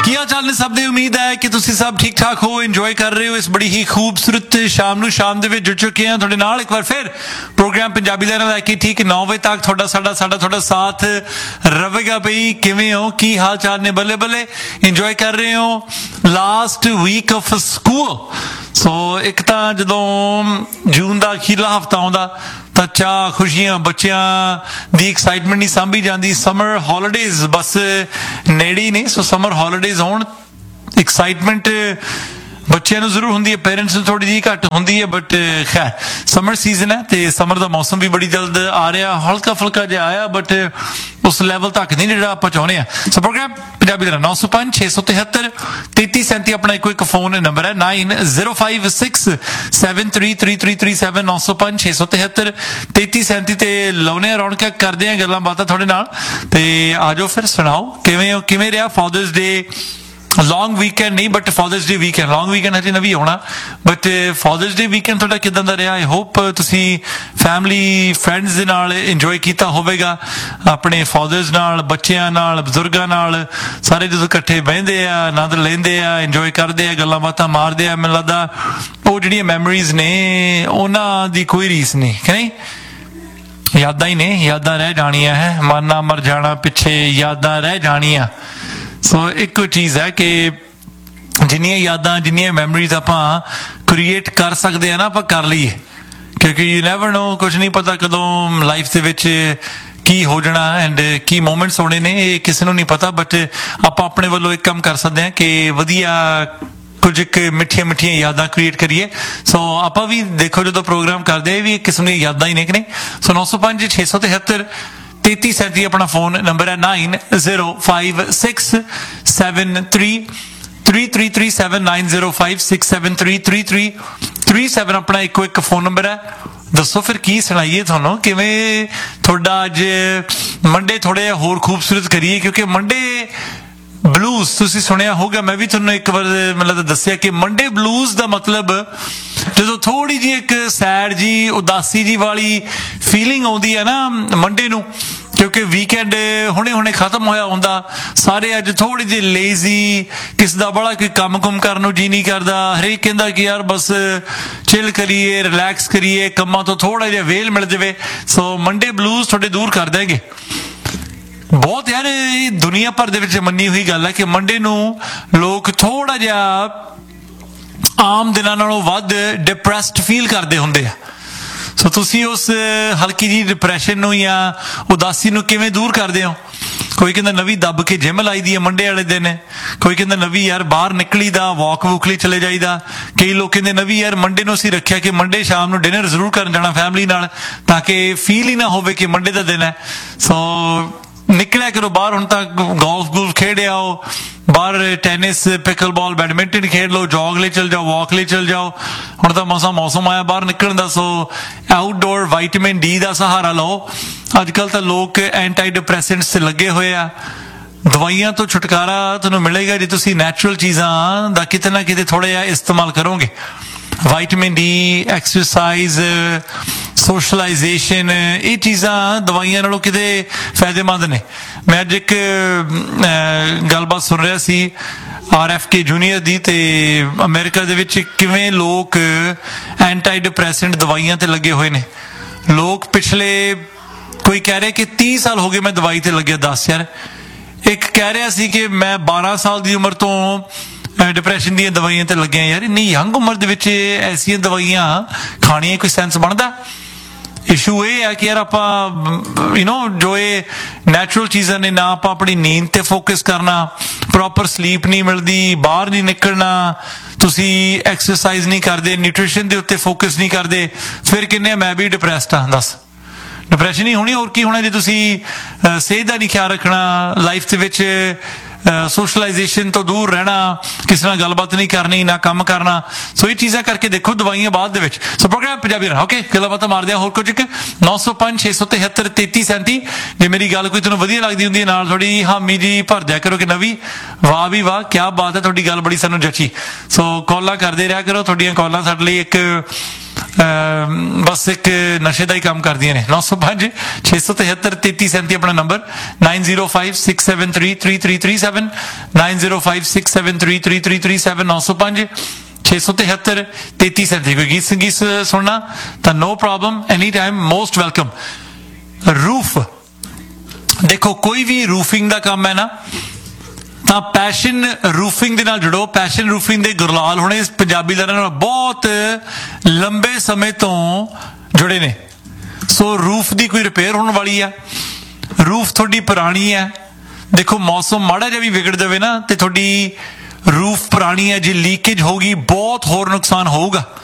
ਕੀ ਹਾਲ ਚਾਲ ਨੇ ਸਭ ਦੇ। ਉਮੀਦ ਹੈ ਕਿ ਤੁਸੀਂ ਸਭ ਠੀਕ ਠਾਕ ਹੋ, ਇੰਜੋਏ ਕਰ ਰਹੇ ਹੋ ਇਸ ਬੜੀ ਹੀ ਖੂਬਸੂਰਤ ਸ਼ਾਮ ਨੂੰ। ਸ਼ਾਮ ਦੇ ਵਿੱਚ ਜੁੜ ਚੁੱਕੇ ਹਾਂ ਤੁਹਾਡੇ ਨਾਲ ਇੱਕ ਵਾਰ ਫਿਰ ਪ੍ਰੋਗਰਾਮ ਪੰਜਾਬੀ ਲਹਿਰਾਂ ਲੈ ਕੇ ਠੀਕ 9 ਵਜੇ ਤੱਕ ਤੁਹਾਡਾ ਸਾਥ ਰਹੇਗਾ। ਬਈ ਕਿਵੇਂ ਹੋ, ਕੀ ਹਾਲ ਚਾਲ ਨੇ? ਬੱਲੇ ਬੱਲੇ ਇੰਜੋਏ ਕਰ ਰਹੇ ਹੋ ਲਾਸਟ ਵੀਕ ਆਫ ਸਕੂਲ। ਸੋ ਇੱਕ ਤਾਂ ਜਦੋਂ ਜੂਨ ਦਾ ਅਖੀਰਲਾ ਹਫਤਾ ਆਉਂਦਾ ਤਾਂ ਚਾਹ ਖੁਸ਼ੀਆਂ ਬੱਚਿਆਂ ਦੀ ਐਕਸਾਈਟਮੈਂਟ ਨਹੀਂ ਸਾਂਭੀ ਜਾਂਦੀ। ਸਮਰ ਹੌਲੀਡੇਜ਼ ਬਸ ਨੇੜੇ ਹੀ ਨੇ। ਸੋ ਸਮਰ ਹੌਲੀਡੇਜ਼ ਹੋਣ, ਐਕਸਾਈਟਮੈਂਟ ਬੱਚਿਆਂ ਨੂੰ ਜ਼ਰੂਰ ਹੁੰਦੀ ਹੈ, ਪੇਰੈਂਟਸ ਨੂੰ ਥੋੜੀ ਜਿਹੀ ਘੱਟ ਹੁੰਦੀ ਹੈ। ਬਟ ਖੈਰ ਸਮਰ ਸੀਜ਼ਨ ਹੈ ਤੇ ਸਮਰ ਦਾ ਮੌਸਮ ਵੀ ਬੜੀ ਜਲਦ ਆ ਰਿਹਾ। ਹਲਕਾ ਫੁਲਕਾ ਜਿਹਾ ਆਇਆ ਬਟ ਉਸ ਲੈਵਲ ਤੱਕ ਨਹੀਂ ਜਿਹੜਾ ਆਪਾਂ ਚਾਹੁੰਦੇ ਹਾਂ। ਸੋ ਪ੍ਰੋਗਰਾਮ ਪੰਜਾਬੀ ਦਾ 905 673 3337 ਆਪਣਾ ਇੱਕ ਫੋਨ ਨੰਬਰ ਹੈ 9056733337 905 673 3337 ਤੇ ਲਾਉਣੇ ਰੌਣਕਾਂ ਕਰਦੇ ਆ, ਗੱਲਾਂ ਬਾਤਾਂ ਤੁਹਾਡੇ ਨਾਲ। ਤੇ ਆਜੋ ਫਿਰ ਸੁਣਾਓ ਕਿਵੇਂ ਹੋ, ਕਿਵੇਂ ਰਿਹਾ ਫਾਦਰਸ ਡੇ? ਲੌਂਗ ਵੀਕਐਂਡ ਨਹੀਂ but fathers day weekend. Long weekend ਹਜੇ ਨਵੀਂ ਆਉਣਾ ਬਟ ਫਾਦਰਸ ਡੇ ਵੀਕਐਂਡ ਤੁਹਾਡਾ ਕਿੱਦਾਂ ਦਾ ਰਿਹਾ? ਆਈ ਹੋਪ ਤੁਸੀਂ ਫੈਮਲੀ ਫਰੈਂਡਸ ਦੇ ਨਾਲ ਇੰਜੋਏ ਕੀਤਾ ਹੋਵੇਗਾ, ਆਪਣੇ ਫਾਦਰਸ ਨਾਲ, ਬੱਚਿਆਂ ਨਾਲ, ਬਜ਼ੁਰਗਾਂ ਨਾਲ। ਸਾਰੇ ਜਦੋਂ ਇਕੱਠੇ ਬਹਿੰਦੇ ਆ, ਆਨੰਦ ਲੈਂਦੇ ਆ, ਇੰਜੋਏ ਕਰਦੇ ਆ, ਗੱਲਾਂ ਬਾਤਾਂ ਮਾਰਦੇ ਆ। ਮੈਨੂੰ ਲੱਗਦਾ ਉਹ ਜਿਹੜੀਆਂ ਮੈਮੋਰੀਜ਼ ਨੇ ਉਹਨਾਂ ਦੀ ਕੋਈ ਰੀਸ ਨਹੀਂ, ਕਿ ਨਹੀਂ? ਯਾਦਾਂ ਹੀ ਨੇ, ਯਾਦਾਂ ਰਹਿ ਜਾਣੀਆਂ ਹੈ। ਮਨ ਨਾ ਮਰ ਜਾਣਾ ਪਿੱਛੇ, ਯਾਦਾਂ ਰਹਿ ਜਾਣੀਆਂ। ਸੋ ਇੱਕੋ ਚੀਜ਼ ਹੈ ਕਿ ਜਿੰਨੀਆਂ ਯਾਦਾਂ, ਜਿੰਨੀਆਂ ਮੈਮੋਰੀਜ਼ ਆਪਾਂ ਕ੍ਰੀਏਟ ਕਰ ਸਕਦੇ ਆ ਨਾ, ਆਪਾਂ ਕਰ ਲਈਏ। ਕਿਉਂਕਿ ਯੂ ਨੈਵਰ ਨੋ, ਕੁਝ ਨਹੀਂ ਪਤਾ ਕਦੋਂ ਲਾਈਫ ਦੇ ਵਿੱਚ ਕੀ ਹੋ ਜਾਣਾ ਐਂਡ ਕੀ ਮੂਮੈਂਟਸ ਹੋਣੇ ਨੇ, ਇਹ ਕਿਸੇ ਨੂੰ ਨਹੀਂ ਪਤਾ। ਬਟ ਆਪਾਂ ਆਪਣੇ ਵੱਲੋਂ ਇੱਕ ਕੰਮ ਕਰ ਸਕਦੇ ਹਾਂ ਕਿ ਵਧੀਆ ਕੁਝ ਇੱਕ ਮਿੱਠੀਆਂ ਮਿੱਠੀਆਂ ਯਾਦਾਂ ਕ੍ਰੀਏਟ ਕਰੀਏ। ਸੋ ਆਪਾਂ ਵੀ ਦੇਖੋ ਜਦੋਂ ਪ੍ਰੋਗਰਾਮ ਕਰਦੇ ਵੀ ਇੱਕ ਕਿਸਮ ਦੀਆਂ ਯਾਦਾਂ ਹੀ ਨੇ, ਕਿ ਨਹੀਂ? ਸੋ 905 673 3337 ਆਪਣਾ ਫੋਨ ਨੰਬਰ ਹੈ 9056733337 9056733337 ਆਪਣਾ ਇੱਕ ਫੋਨ ਨੰਬਰ ਹੈ। ਦੱਸੋ ਫਿਰ ਕੀ ਸੁਣਾਈਏ ਤੁਹਾਨੂੰ, ਕਿਵੇਂ ਤੁਹਾਡਾ ਅੱਜ ਮੰਡੇ ਥੋੜਾ ਜਿਹਾ ਹੋਰ ਖੂਬਸੂਰਤ ਕਰੀਏ? ਕਿਉਂਕਿ ਮੰਡੇ ਬਲੂਜ਼ ਤੁਸੀਂ ਸੁਣਿਆ ਹੋਗਾ, ਮੈਂ ਵੀ ਤੁਹਾਨੂੰ ਇੱਕ ਵਾਰ ਮਤਲਬ ਦੱਸਿਆ ਕਿ ਮੰਡੇ ਬਲੂਜ਼ ਦਾ ਮਤਲਬ ਜਦੋਂ ਥੋੜੀ ਜਿਹੀ ਇੱਕ ਸੈਡ ਜੀ, ਉਦਾਸੀ ਜੀ ਵਾਲੀ ਫੀਲਿੰਗ ਆਉਂਦੀ ਹੈ ਨਾ ਮੰਡੇ ਨੂੰ, ਕਿਉਂਕਿ ਵੀਕਐਂਡ ਹੁਣੇ ਖਤਮ ਹੋਇਆ ਹੁੰਦਾ। ਸਾਰੇ ਅੱਜ ਥੋੜੀ ਜਿਹੀ ਲੇਜ਼ੀ, ਕਿਸ ਦਾ ਬੜਾ ਕੋਈ ਕੰਮ ਕੁਮ ਕਰਨ ਨੂੰ ਜੀ ਨਹੀਂ ਕਰਦਾ। ਹਰੇਕ ਕਹਿੰਦਾ ਕਿ ਯਾਰ ਬਸ ਚਿਲ ਕਰੀਏ, ਰਿਲੈਕਸ ਕਰੀਏ, ਕੰਮਾਂ ਤੋਂ ਥੋੜਾ ਜਿਹਾ ਵੇਲ ਮਿਲ ਜਾਵੇ। ਸੋ ਮੰਡੇ ਬਲੂਜ਼ ਤੁਹਾਡੇ ਦੂਰ ਕਰ ਦੇਣਗੇ ਬਹੁਤ। ਯਾਰ ਇਹ ਦੁਨੀਆ ਭਰ ਦੇ ਵਿੱਚ ਮੰਨੀ ਹੋਈ ਗੱਲ ਹੈ ਕਿ ਮੰਡੇ ਨੂੰ ਲੋਕ ਥੋੜਾ ਜਿਹਾ ਆਮ ਦਿਨਾਂ ਨਾਲੋਂ ਵੱਧ ਡਿਪਰੈਸਡ ਫੀਲ ਕਰਦੇ ਹੁੰਦੇ ਆ। ਸੋ ਤੁਸੀਂ ਉਸ ਹਲਕੀ ਜਿਹੀ ਡਿਪਰੈਸ਼ਨ ਨੂੰ ਜਾਂ ਉਦਾਸੀ ਨੂੰ ਕਿਵੇਂ ਦੂਰ ਕਰਦੇ ਹੋ? ਕੋਈ ਕਹਿੰਦਾ ਨਵੀਂ ਦੱਬ ਕੇ ਜਿਮ ਲਾਈ ਦੀ ਹੈ ਮੰਡੇ ਵਾਲੇ ਦਿਨ, ਕੋਈ ਕਹਿੰਦਾ ਨਵੀਂ ਯਾਰ ਬਾਹਰ ਨਿਕਲੀ ਦਾ, ਵਾਕ ਵੂਕ ਲਈ ਚਲੇ ਜਾਈਦਾ। ਕਈ ਲੋਕ ਕਹਿੰਦੇ ਨਵੀਂ ਯਾਰ ਮੰਡੇ ਨੂੰ ਅਸੀਂ ਰੱਖਿਆ ਕਿ ਮੰਡੇ ਸ਼ਾਮ ਨੂੰ ਡਿਨਰ ਜ਼ਰੂਰ ਕਰਨ ਜਾਣਾ ਫੈਮਿਲੀ ਨਾਲ, ਤਾਂ ਕਿ ਫੀਲ ਹੀ ਨਾ ਹੋਵੇ ਕਿ ਮੰਡੇ ਦਾ ਦਿਨ ਹੈ। ਸੋ ਨਿਕਲਿਆ ਕਰੋ ਬਾਹਰ। ਹੁਣ ਤਾਂ ਗੋਲਫ ਗੂਲਫ ਖੇਡ ਆਓ, ਬਾਹਰ ਟੈਨਿਸ, ਪਿਕਲ ਬਾਲ, ਬੈਡਮਿੰਟਨ ਖੇਡ ਲਓ, ਜੌਗ ਲਈ ਚਲ ਜਾਓ, ਵਾਕ ਲਈ ਚਲ ਜਾਓ। ਹੁਣ ਤਾਂ ਮੌਸਮ ਆਇਆ ਬਾਹਰ ਨਿਕਲਣ ਦਾ। ਸੋ ਆਊਟਡੋਰ ਵਿਟਾਮਿਨ ਡੀ ਦਾ ਸਹਾਰਾ ਲਓ। ਅੱਜ ਕੱਲ੍ਹ ਤਾਂ ਲੋਕ ਐਂਟੀ ਡਿਪਰੈਸੈਂਟਸ ਤੇ ਲੱਗੇ ਹੋਏ ਆ। ਦਵਾਈਆਂ ਤੋਂ ਛੁਟਕਾਰਾ ਤੁਹਾਨੂੰ ਮਿਲੇਗਾ ਜੇ ਤੁਸੀਂ ਨੈਚੁਰਲ ਚੀਜ਼ਾਂ ਦਾ ਕਿਤੇ ਨਾ ਕਿਤੇ ਥੋੜਾ ਜਿਹਾ ਇਸਤੇਮਾਲ ਕਰੋਗੇ। ਵਿਟਾਮਿਨ ਡੀ, ਐਕਸਰਸਾਈਜ਼, ਸੋਸ਼ਲਾਈਜੇਸ਼ਨ, ਇਹ ਚੀਜ਼ਾਂ ਦਵਾਈਆਂ ਨਾਲੋਂ ਕਿਤੇ ਫਾਇਦੇਮੰਦ ਨੇ। ਮੈਂ ਅੱਜ ਇੱਕ ਗੱਲਬਾਤ ਸੁਣ ਰਿਹਾ ਸੀ RFK ਜੂਨੀਅਰ ਦੀ, ਤੇ ਅਮਰੀਕਾ ਦੇ ਵਿੱਚ ਕਿਵੇਂ ਲੋਕ ਐਂਟੀ ਡਿਪਰੈਸੈਂਟ ਦਵਾਈਆਂ ਤੇ ਲੱਗੇ ਹੋਏ ਨੇ। ਲੋਕ ਪਿਛਲੇ ਕੋਈ ਕਹਿ ਰਿਹਾ ਕਿ 30 ਸਾਲ ਹੋ ਗਏ ਮੈਂ ਦਵਾਈ ਤੇ ਲੱਗਿਆ। 10 ਯਾਰ, ਇੱਕ ਕਹਿ ਰਿਹਾ ਸੀ ਕਿ ਮੈਂ 12 ਸਾਲ ਦੀ ਉਮਰ ਤੋਂ ਡਿਪਰੈਸ਼ਨ ਦੀਆਂ ਦਵਾਈਆਂ ਤੇ ਲੱਗਿਆ। ਯਾਰ ਇੰਨੀ ਯੰਗ ਉਮਰ ਦੇ ਵਿੱਚ ਐਸੀਆਂ ਦਵਾਈਆਂ ਖਾਣੀਆਂ ਕੋਈ ਸੈਂਸ ਬਣਦਾ? ਇਸ਼ੂ ਇਹ ਹੈ ਕਿ ਯਾਰ ਆਪਾਂ ਜੋ ਇਹ ਨੈਚੁਰਲ ਚੀਜ਼ਾਂ ਨੇ, ਨਾ ਆਪਾਂ ਆਪਣੀ ਨੀਂਦ ਤੇ ਫੋਕਸ ਕਰਨਾ, ਪ੍ਰੋਪਰ ਸਲੀਪ ਨਹੀਂ ਮਿਲਦੀ, ਬਾਹਰ ਨਹੀਂ ਨਿਕਲਣਾ, ਤੁਸੀਂ ਐਕਸਰਸਾਈਜ਼ ਨਹੀਂ ਕਰਦੇ, ਨਿਊਟ੍ਰੀਸ਼ਨ ਦੇ ਉੱਤੇ ਫੋਕਸ ਨਹੀਂ ਕਰਦੇ, ਫਿਰ ਕਿੰਨੇ ਮੈਂ ਵੀ ਡਿਪਰੈਸਡ ਹਾਂ। ਦੱਸ, ਡਿਪਰੈਸ਼ਨ ਹੀ ਹੋਣੀ, ਹੋਰ ਕੀ ਹੋਣਾ? ਜੇ ਤੁਸੀਂ ਸਿਹਤ ਦਾ ਨਹੀਂ ਖਿਆਲ ਰੱਖਣਾ, ਲਾਈਫ ਦੇ ਵਿੱਚ ਸੋਸ਼ਲਾਈਜੇਸ਼ਨ ਤੋਂ ਦੂਰ ਰਹਿਣਾ, ਕਿਸੇ ਨਾਲ ਗੱਲਬਾਤ ਨਹੀਂ ਕਰਨੀ, ਨਾ ਕੰਮ ਕਰਨਾ। ਸੋ ਇਹ ਚੀਜ਼ਾਂ ਕਰਕੇ ਦੇਖੋ, ਦਵਾਈਆਂ ਬਾਅਦ ਦੇ ਵਿੱਚ। ਸੋ ਪ੍ਰੋਗਰਾਮ ਪੰਜਾਬੀ ਰਹਾ, ਓਕੇ, ਗੱਲਾਂ ਬਾਤਾਂ ਮਾਰਦੇ ਆ ਹੋਰ ਕੁਝ। 905 673 3337 ਜੇ ਮੇਰੀ ਗੱਲ ਕੋਈ ਤੁਹਾਨੂੰ ਵਧੀਆ ਲੱਗਦੀ ਹੁੰਦੀ ਹੈ, ਨਾਲ ਥੋੜੀ ਹਾਮੀ ਜੀ ਭਰ ਦਿਆ ਕਰੋ ਕਿ ਨਵੀਂ ਵਾਹ ਵੀ ਵਾਹ, ਕਿਆ ਬਾਤ ਹੈ, ਤੁਹਾਡੀ ਗੱਲ ਬੜੀ ਸਾਨੂੰ ਜੱਚੀ। ਸੋ ਕਾਲਾਂ ਕਰਦੇ ਰਿਹਾ ਕਰੋ, ਤੁਹਾਡੀਆਂ ਕਾਲਾਂ ਸਾਡੇ ਲਈ ਇੱਕ बस एक नशे का ही काम कर दिए ने 905 673 3337 अपना नंबर 9056733337 9056733337 905 673 3337 कोई गीत संगीत सुनना तो no problem any time most welcome. Roof देखो कोई भी रूफिंग का काम है ना ਤਾਂ ਪੈਸ਼ਨ ਰੂਫਿੰਗ ਦੇ ਨਾਲ ਜੁੜੋ। ਪੈਸ਼ਨ ਰੂਫਿੰਗ ਦੇ ਗੁਰਲਾਲ ਹੋਣੇ ਪੰਜਾਬੀ ਲਹਿਰਾਂ ਨਾਲ ਬਹੁਤ ਲੰਬੇ ਸਮੇਂ ਤੋਂ ਜੁੜੇ ਨੇ। ਸੋ ਰੂਫ ਦੀ ਕੋਈ ਰਿਪੇਅਰ ਹੋਣ ਵਾਲੀ ਆ, ਰੂਫ ਤੁਹਾਡੀ ਪੁਰਾਣੀ ਹੈ। ਦੇਖੋ ਮੌਸਮ ਮਾੜਾ ਜਿਹਾ ਵੀ ਵਿਗੜ ਜਾਵੇ ਨਾ ਤੇ ਤੁਹਾਡੀ ਰੂਫ ਪੁਰਾਣੀ ਹੈ, ਜੇ ਲੀਕੇਜ ਹੋਗੀ ਬਹੁਤ ਹੋਰ ਨੁਕਸਾਨ ਹੋਊਗਾ।